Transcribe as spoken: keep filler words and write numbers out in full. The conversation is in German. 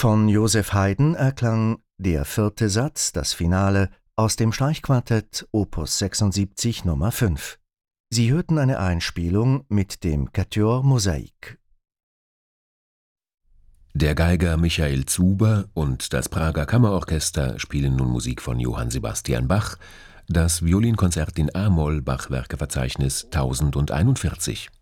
Von Joseph Haydn erklang der vierte Satz, das Finale, aus dem Streichquartett Opus sechsundsiebzig Nummer fünf. Sie hörten eine Einspielung mit dem Quatuor Mosaik. Der Geiger Michael Zuber und das Prager Kammerorchester spielen nun Musik von Johann Sebastian Bach, das Violinkonzert in a-Moll, Bachwerkeverzeichnis tausendeinundvierzig.